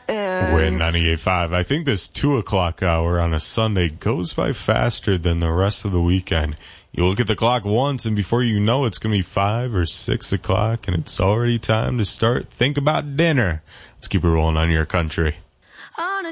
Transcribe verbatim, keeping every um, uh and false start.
We're in ninety-eight point five. I think this two o'clock hour on a Sunday goes by faster than the rest of the weekend. You look at the clock once, and before you know it's going to be five or six o'clock, and it's already time to start think about dinner. Let's keep it rolling on your country.